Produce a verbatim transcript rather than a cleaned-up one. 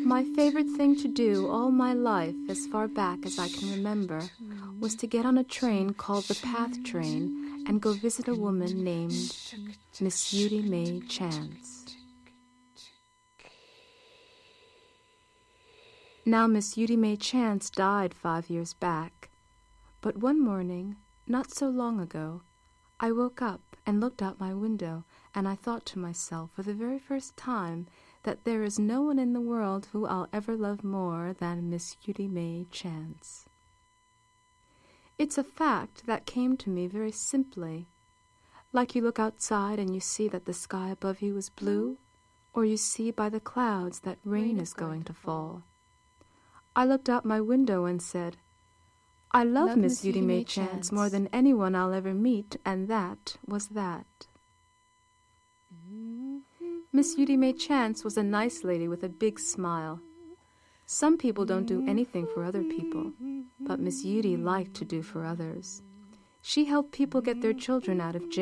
My favorite thing to do all my life, as far back as I can remember, was to get on a train called the Path Train and go visit a woman named Miss Yudi May Chance. Now, Miss Yudi May Chance died five years back, but one morning, not so long ago, I woke up and looked out my window, and I thought to myself for the very first time that there is no one in the world who I'll ever love more than Miss Yudi May Chance. It's a fact that came to me very simply, like you look outside and you see that the sky above you is blue, or you see by the clouds that rain is going to fall. I looked out my window and said, I love, love Miss Yudi May Chance more than anyone I'll ever meet, and that was that. Miss Yudi May Chance was a nice lady with a big smile. Some people don't do anything for other people, but Miss Yudi liked to do for others. She helped people get their children out of jail.